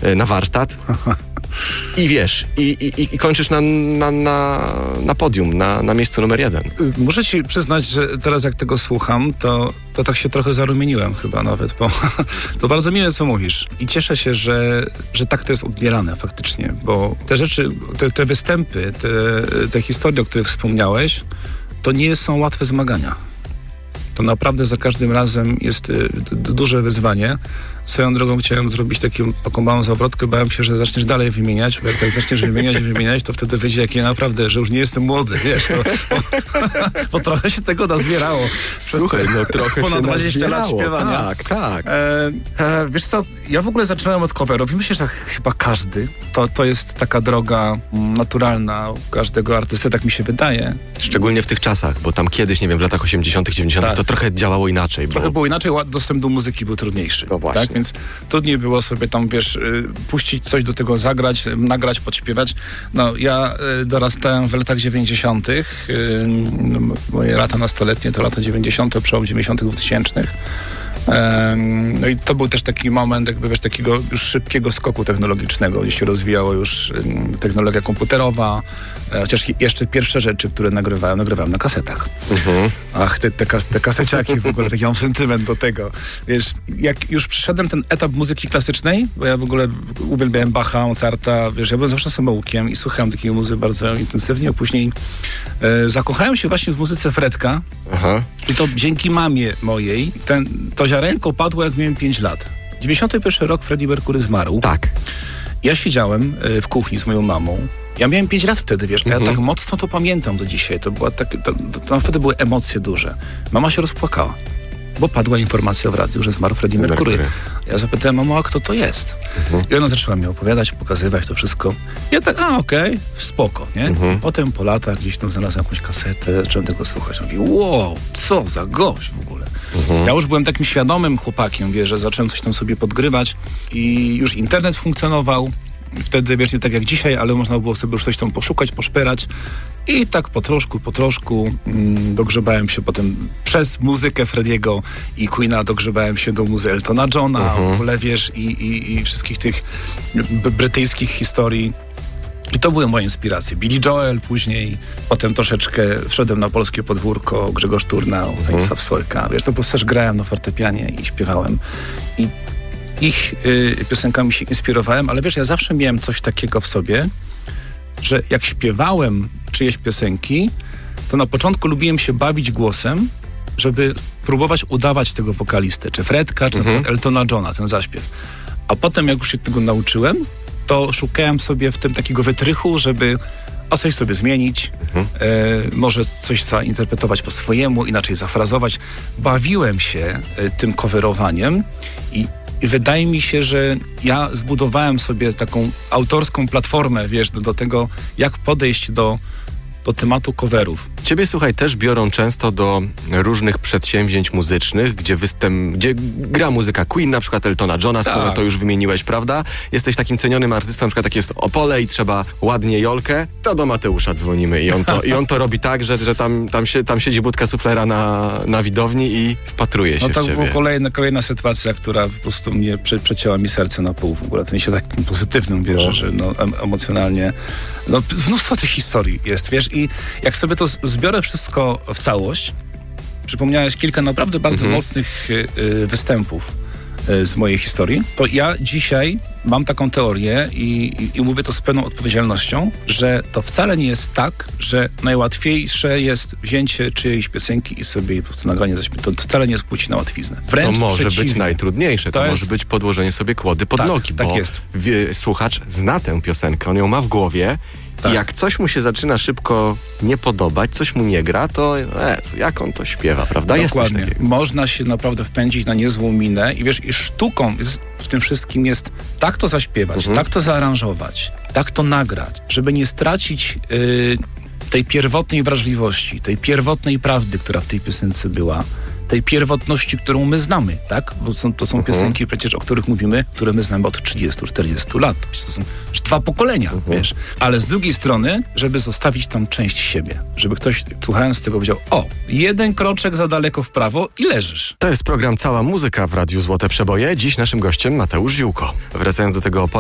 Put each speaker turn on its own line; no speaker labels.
na warsztat i wiesz, i kończysz na podium, na miejscu numer 1.
Muszę ci przyznać, że teraz jak tego słucham, to tak się trochę zarumieniłem chyba nawet, bo to bardzo miłe, co mówisz. I cieszę się, że tak to jest odbierane faktycznie, bo te rzeczy, te występy, te historie, o których wspomniałeś, to nie są łatwe zmagania. To naprawdę za każdym razem jest duże wyzwanie. Swoją drogą chciałem zrobić taką małą zawrotkę, bałem się, że zaczniesz dalej wymieniać, bo jak tak zaczniesz wymieniać, to wtedy wyjdzie, jak ja naprawdę, że już nie jestem młody, wiesz, bo trochę się tego nazbierało.
Słuchaj, no trochę
ponad
się
20 lat śpiewania.
Tak.
Wiesz co, ja w ogóle zacząłem od coverów i myślę, że chyba każdy, to jest taka droga naturalna u każdego artysty, tak mi się wydaje.
Szczególnie w tych czasach, bo tam kiedyś, nie wiem, w latach 80., 90. to trochę działało inaczej.
Trochę było inaczej, dostęp do muzyki był trudniejszy.
No właśnie.
Tak? Więc trudniej było sobie tam, wiesz, puścić coś do tego, zagrać, nagrać, podśpiewać. No, ja dorastałem w latach 90., moje lata nastoletnie to lata 90., przełom 90., 2000. No i to był też taki moment, jakby wiesz, takiego już szybkiego skoku technologicznego, gdzie się rozwijała już technologia komputerowa, chociaż jeszcze pierwsze rzeczy, które nagrywałem na kasetach. Ach, te kaseciaki w ogóle, taki mam sentyment do tego. Wiesz, jak już przyszedłem ten etap muzyki klasycznej, bo ja w ogóle uwielbiałem Bacha, Mozarta, wiesz, ja byłem zawsze samoukiem i słuchałem takiej muzyki bardzo intensywnie, a później zakochałem się właśnie w muzyce Fredka. I to dzięki mamie mojej, to ziarenko padło, jak miałem 5 lat. 91 rok Freddie Mercury zmarł.
Tak.
Ja siedziałem w kuchni z moją mamą. Ja miałem 5 lat wtedy, wiesz, ja tak mocno to pamiętam do dzisiaj. To wtedy były emocje duże. Mama się rozpłakała, bo padła informacja w radiu, że zmarł Freddie Mercury. Ja zapytałem, mamo, a kto to jest? I ona zaczęła mi opowiadać, pokazywać to wszystko. Ja tak, okej, spoko, nie? Potem po latach gdzieś tam znalazłem jakąś kasetę, zacząłem tego słuchać. Mówię, wow, co za gość w ogóle. Ja już byłem takim świadomym chłopakiem, wiesz, że zacząłem coś tam sobie podgrywać i już internet funkcjonował. Wtedy, wiesz, nie tak jak dzisiaj, ale można było sobie już coś tam poszukać, poszperać. I tak po troszku dogrzebałem się potem przez muzykę Frediego i Queena, dogrzebałem się do muzy Eltona Johna, w ogóle, wiesz, i wszystkich tych brytyjskich historii. I to były moje inspiracje. Billy Joel później, potem troszeczkę wszedłem na polskie podwórko, Grzegorz Turnał, Stanisław Sojka. Wiesz, no bo też grałem na fortepianie i śpiewałem. I ich piosenkami się inspirowałem, ale wiesz, ja zawsze miałem coś takiego w sobie, że jak śpiewałem czyjeś piosenki, to na początku lubiłem się bawić głosem, żeby próbować udawać tego wokalistę, czy Fredka, czy Eltona Johna, ten zaśpiew. A potem, jak już się tego nauczyłem, to szukałem sobie w tym takiego wytrychu, żeby coś sobie zmienić, może coś zainterpretować po swojemu, inaczej zafrazować. Bawiłem się tym coverowaniem i wydaje mi się, że ja zbudowałem sobie taką autorską platformę, wiesz, do tego, jak podejść do tematu coverów.
Ciebie, słuchaj, też biorą często do różnych przedsięwzięć muzycznych, gdzie gra muzyka Queen, na przykład Eltona Johna, skoro to już wymieniłeś, prawda? Jesteś takim cenionym artystą, na przykład jak jest Opole i trzeba ładnie Jolkę, to do Mateusza dzwonimy i on to robi tak, że tam siedzi budka suflera na widowni i wpatruje się w ciebie.
No to była kolejna sytuacja, która po prostu mnie przecięła mi serce na pół w ogóle. W sensie takim pozytywnym, wiesz, że emocjonalnie. No, mnóstwo tych historii jest, wiesz, i jak sobie to zbiorę wszystko w całość, przypomniałeś kilka naprawdę bardzo mocnych występów z mojej historii, to ja dzisiaj mam taką teorię i mówię to z pełną odpowiedzialnością, że to wcale nie jest tak, że najłatwiejsze jest wzięcie czyjejś piosenki i sobie po prostu nagranie zaśpiewać. To wcale nie jest płcić na łatwiznę. Wręcz
to może
przeciwnie.
być najtrudniejsze. To może być podłożenie sobie kłody pod nogi, bo
jest.
Słuchacz zna tę piosenkę, on ją ma w głowie. I jak coś mu się zaczyna szybko nie podobać, coś mu nie gra, to jak on to śpiewa, prawda?
Dokładnie.
Jest coś takiego.
Można się naprawdę wpędzić na niezłą minę i wiesz, i sztuką w tym wszystkim jest tak to zaśpiewać, tak to zaaranżować, tak to nagrać, żeby nie stracić tej pierwotnej wrażliwości, tej pierwotnej prawdy, która w tej piosence była, tej pierwotności, którą my znamy, tak? Bo to są piosenki przecież, o których mówimy, które my znamy od 30-40 lat. To są już 2 pokolenia, wiesz. Ale z drugiej strony, żeby zostawić tam część siebie. Żeby ktoś, słuchając tego, powiedział, jeden kroczek za daleko w prawo i leżysz.
To jest program Cała Muzyka w Radiu Złote Przeboje. Dziś naszym gościem Mateusz Ziółko. Wracając do tego